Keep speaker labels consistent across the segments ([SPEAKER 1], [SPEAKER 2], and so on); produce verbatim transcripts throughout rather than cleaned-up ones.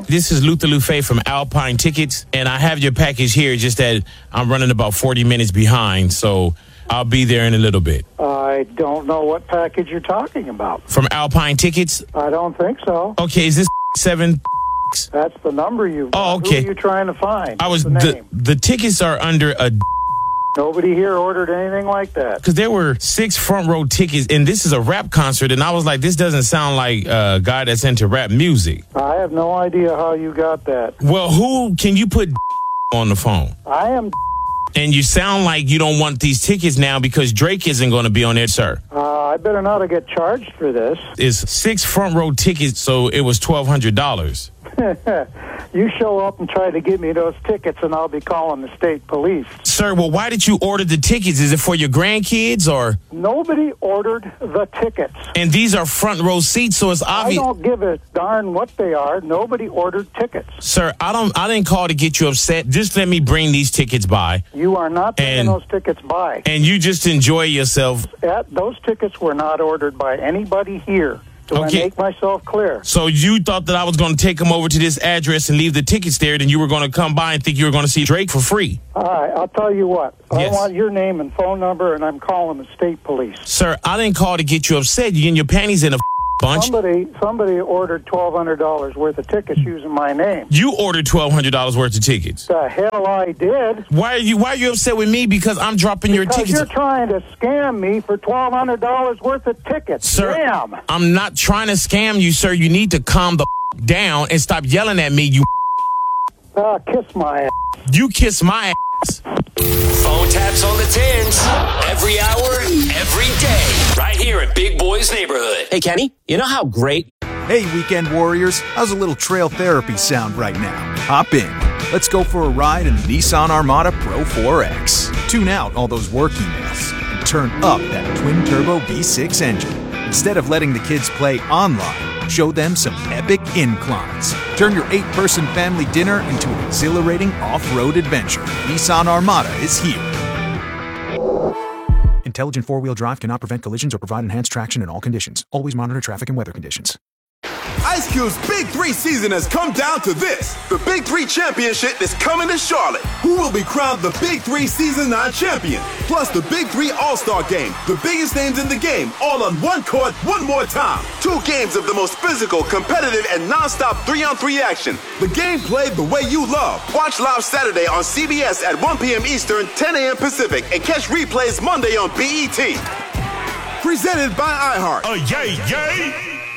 [SPEAKER 1] This is Luther Lufe from Alpine Tickets, and I have your package here, just that I'm running about forty minutes behind, so I'll be there in a little bit.
[SPEAKER 2] I don't know what package you're talking about.
[SPEAKER 1] From Alpine Tickets?
[SPEAKER 2] I don't think so.
[SPEAKER 1] Okay, is this seven?
[SPEAKER 2] That's the number you.
[SPEAKER 1] Oh, okay.
[SPEAKER 2] Who are you trying to find?
[SPEAKER 1] I was
[SPEAKER 2] the,
[SPEAKER 1] the,
[SPEAKER 2] name?
[SPEAKER 1] the tickets are under a.
[SPEAKER 2] Nobody here ordered anything like that.
[SPEAKER 1] Because there were six front row tickets, and this is a rap concert, and I was like, this doesn't sound like a guy that's into rap music.
[SPEAKER 2] I have no idea how you got that.
[SPEAKER 1] Well, who can you put on the phone?
[SPEAKER 2] I am.
[SPEAKER 1] And you sound like you don't want these tickets now because Drake isn't going to be on there, sir.
[SPEAKER 2] Uh, I better not get charged for this.
[SPEAKER 1] It's six front row tickets, so it was twelve hundred dollars.
[SPEAKER 2] You show up and try to give me those tickets, and I'll be calling the state police.
[SPEAKER 1] Sir, well, why did you order the tickets? Is it for your grandkids or?
[SPEAKER 2] Nobody ordered the tickets.
[SPEAKER 1] And these are front row seats, so it's obvious.
[SPEAKER 2] I don't give a darn what they are. Nobody ordered tickets.
[SPEAKER 1] Sir, I don't. I didn't call to get you upset. Just let me bring these tickets by.
[SPEAKER 2] You are not bringing
[SPEAKER 1] and,
[SPEAKER 2] those tickets by.
[SPEAKER 1] And you just enjoy yourself.
[SPEAKER 2] That, those tickets were not ordered by anybody here. Do okay. I make myself clear?
[SPEAKER 1] So you thought that I was going to take them over to this address and leave the tickets there, then you were going to come by and think you were going to see Drake for free.
[SPEAKER 2] All right, I'll tell you what.
[SPEAKER 1] Yes.
[SPEAKER 2] I want your name and phone number, and I'm calling the state police.
[SPEAKER 1] Sir, I didn't call to get you upset. You getting your panties in a bunch.
[SPEAKER 2] Somebody somebody ordered twelve hundred dollars worth of tickets using my name.
[SPEAKER 1] You ordered twelve hundred dollars worth of tickets.
[SPEAKER 2] The hell I did.
[SPEAKER 1] Why are you Why are you upset with me? Because I'm dropping your
[SPEAKER 2] because
[SPEAKER 1] tickets.
[SPEAKER 2] You're trying to scam me for twelve hundred dollars worth of tickets.
[SPEAKER 1] Sir,
[SPEAKER 2] Damn.
[SPEAKER 1] I'm not trying to scam you, sir. You need to calm the down and stop yelling at me, you.
[SPEAKER 2] Ah, uh, kiss my ass.
[SPEAKER 1] You kiss my ass.
[SPEAKER 3] Phone taps on the tens. Every hour, every day. Right here in Big Boy's neighborhood.
[SPEAKER 4] Hey, Kenny, you know how great...
[SPEAKER 5] Hey, weekend warriors. How's a little trail therapy sound right now? Hop in. Let's go for a ride in the Nissan Armada Pro four X. Tune out all those work emails and turn up that twin-turbo V six engine. Instead of letting the kids play online, show them some epic inclines. Turn your eight-person family dinner into an exhilarating off-road adventure. Nissan Armada is here. Intelligent four-wheel drive cannot prevent collisions or provide enhanced traction in all conditions. Always monitor traffic and weather conditions.
[SPEAKER 6] Ice Cube's Big Three season has come down to this. The Big Three Championship is coming to Charlotte. Who will be crowned the Big Three Season nine champion? Plus the Big Three All-Star Game. The biggest names in the game, all on one court, one more time. Two games of the most physical, competitive, and non-stop three-on-three action. The game played the way you love. Watch live Saturday on C B S at one p.m. Eastern, ten a.m. Pacific, and catch replays Monday on B E T. Presented by iHeart.
[SPEAKER 7] Oh, yay, yay!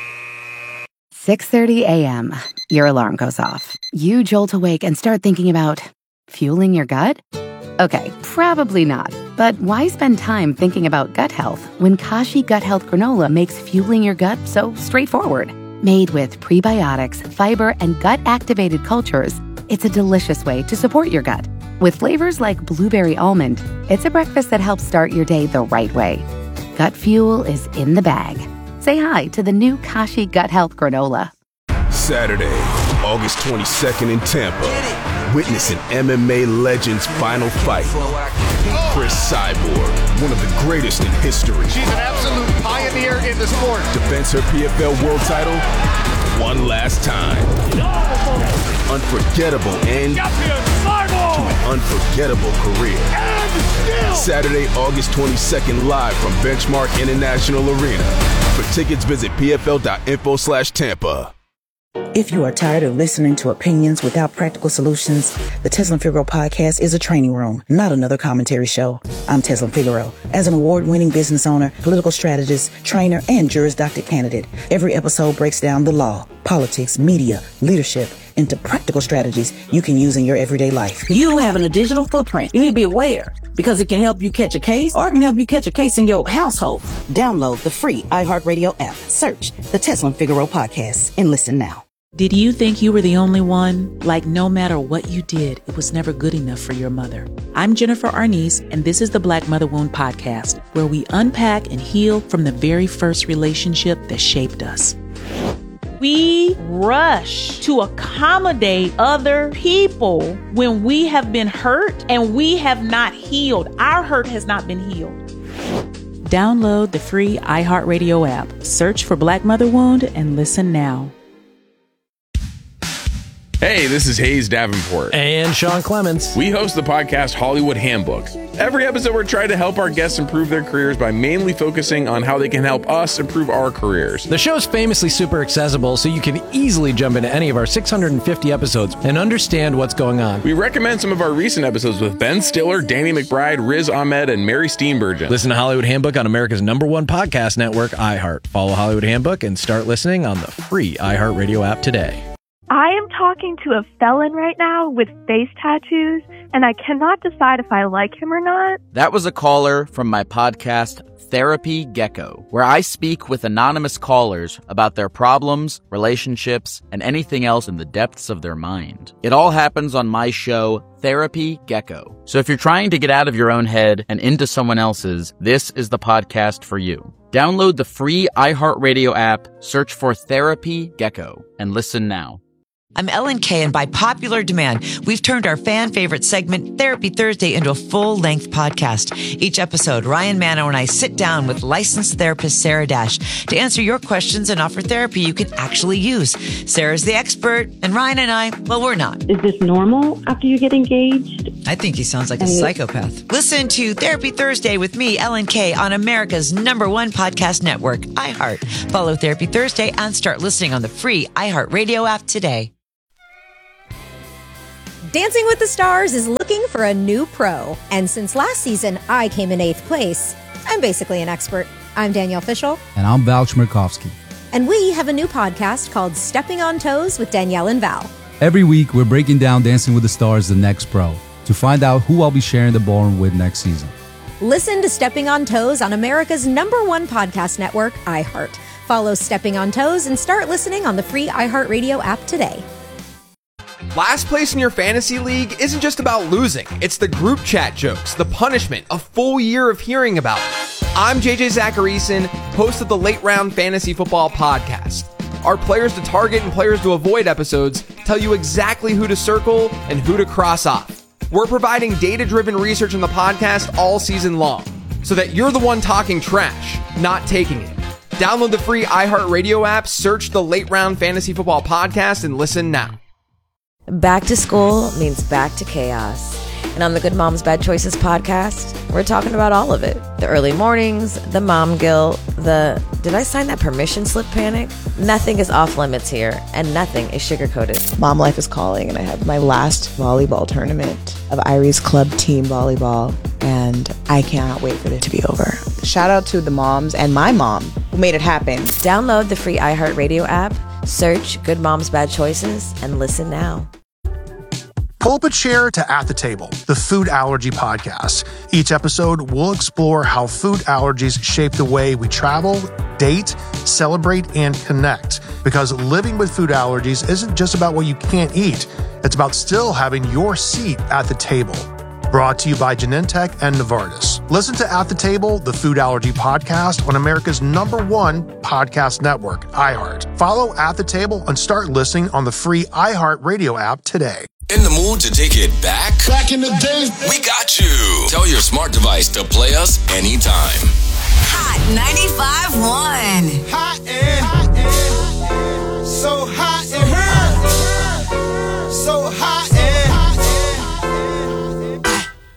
[SPEAKER 8] six thirty a.m. Your alarm goes off. You jolt awake and start thinking about fueling your gut? Okay, probably not. But why spend time thinking about gut health when Kashi Gut Health Granola makes fueling your gut so straightforward? Made with prebiotics, fiber, and gut-activated cultures, it's a delicious way to support your gut. With flavors like blueberry almond, it's a breakfast that helps start your day the right way. Gut fuel is in the bag. Say hi to the new Kashi Gut Health Granola.
[SPEAKER 6] Saturday, August twenty-second in Tampa. Witness an M M A legend's final fight. Chris Cyborg, one of the greatest in history.
[SPEAKER 9] She's an absolute pioneer in the sport.
[SPEAKER 6] Defends her P F L world title one last time. Unforgettable end to an unforgettable career. Saturday, August twenty-second, live from Benchmark International Arena. For tickets, visit pfl.info slash Tampa.
[SPEAKER 10] If you are tired of listening to opinions without practical solutions, the Tezlyn Figaro podcast is a training room, not another commentary show. I'm Tezlyn Figaro. As an award-winning business owner, political strategist, trainer, and Juris Doctorate candidate, every episode breaks down the law, politics, media, leadership, into practical strategies you can use in your everyday life.
[SPEAKER 11] You having a digital footprint. You need to be aware because it can help you catch a case or it can help you catch a case in your household.
[SPEAKER 10] Download the free iHeartRadio app. Search the Tezlyn Figaro podcast and listen now.
[SPEAKER 12] Did you think you were the only one? Like no matter what you did, it was never good enough for your mother. I'm Jennifer Arnice, and this is the Black Mother Wound Podcast, where we unpack and heal from the very first relationship that shaped us.
[SPEAKER 13] We rush to accommodate other people when we have been hurt and we have not healed. Our hurt has not been healed.
[SPEAKER 12] Download the free iHeartRadio app. Search for Black Mother Wound and listen now.
[SPEAKER 7] Hey, this is Hayes Davenport.
[SPEAKER 14] And Sean Clements.
[SPEAKER 7] We host the podcast Hollywood Handbook. Every episode, we're trying to help our guests improve their careers by mainly focusing on how they can help us improve our careers.
[SPEAKER 14] The show's famously super accessible, so you can easily jump into any of our six hundred fifty episodes and understand what's going on.
[SPEAKER 7] We recommend some of our recent episodes with Ben Stiller, Danny McBride, Riz Ahmed, and Mary Steenburgen.
[SPEAKER 14] Listen to Hollywood Handbook on America's number one podcast network, iHeart. Follow Hollywood Handbook and start listening on the free iHeartRadio app today.
[SPEAKER 15] I am talking to a felon right now with face tattoos, and I cannot decide if I like him or not.
[SPEAKER 16] That was a caller from my podcast, Therapy Gecko, where I speak with anonymous callers about their problems, relationships, and anything else in the depths of their mind. It all happens on my show, Therapy Gecko. So if you're trying to get out of your own head and into someone else's, this is the podcast for you. Download the free iHeartRadio app, search for Therapy Gecko, and listen now.
[SPEAKER 17] I'm Ellen Kay, and by popular demand, we've turned our fan favorite segment, Therapy Thursday, into a full-length podcast. Each episode, Ryan Manno and I sit down with licensed therapist Sarah Dash to answer your questions and offer therapy you can actually use. Sarah's the expert, and Ryan and I, well, we're not.
[SPEAKER 18] Is this normal after you get engaged?
[SPEAKER 17] I think he sounds like a psychopath. Listen to Therapy Thursday with me, Ellen Kay, on America's number one podcast network, iHeart. Follow Therapy Thursday and start listening on the free iHeartRadio app today.
[SPEAKER 19] Dancing with the Stars is looking for a new pro. And since last season, I came in eighth place. I'm basically an expert. I'm Danielle Fishel.
[SPEAKER 20] And I'm Val Chmerkovsky.
[SPEAKER 19] And we have a new podcast called Stepping on Toes with Danielle and Val.
[SPEAKER 20] Every week, we're breaking down Dancing with the Stars, the next pro, to find out who I'll be sharing the ballroom with next season.
[SPEAKER 19] Listen to Stepping on Toes on America's number one podcast network, iHeart. Follow Stepping on Toes and start listening on the free iHeartRadio app today.
[SPEAKER 21] Last place in your fantasy league isn't just about losing. It's the group chat jokes, the punishment, a full year of hearing about it. I'm J J Zacharyson, host of the Late Round Fantasy Football Podcast. Our Players to Target and Players to Avoid episodes tell you exactly who to circle and who to cross off. We're providing data-driven research in the podcast all season long, so that you're the one talking trash, not taking it. Download the free iHeartRadio app, search the Late Round Fantasy Football Podcast, and listen now.
[SPEAKER 22] Back to school means back to chaos. And on the Good Moms Bad Choices podcast, we're talking about all of it. The early mornings, the mom guilt, the did I sign that permission slip panic? Nothing is off limits here, and nothing is sugar-coated.
[SPEAKER 23] Mom life is calling, and I have my last volleyball tournament of Irie's Club Team Volleyball, and I cannot wait for it to be over. Shout out to the moms and my mom who made it happen.
[SPEAKER 22] Download the free iHeartRadio app, search Good Moms Bad Choices, and listen now.
[SPEAKER 24] Pull up a chair to At the Table, the food allergy podcast. Each episode, we'll explore how food allergies shape the way we travel, date, celebrate, and connect. Because living with food allergies isn't just about what you can't eat. It's about still having your seat at the table. Brought to you by Genentech and Novartis. Listen to At the Table, the food allergy podcast on America's number one podcast network, iHeart. Follow At the Table and start listening on the free iHeartRadio app today.
[SPEAKER 3] In the mood to take it back?
[SPEAKER 25] Back in the day.
[SPEAKER 3] We got you. Tell your smart device to play us anytime.
[SPEAKER 26] Hot ninety-five point one.
[SPEAKER 25] Hot and, hot and so hot.